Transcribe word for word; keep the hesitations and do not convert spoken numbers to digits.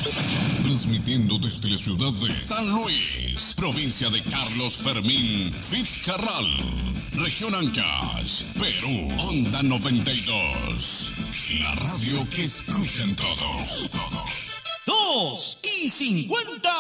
Transmitiendo desde la ciudad de San Luis, provincia de Carlos Fermín Fitzcarral, región Ancash, Perú, Onda noventa y dos. La radio que escuchan todos. Dos y cincuenta.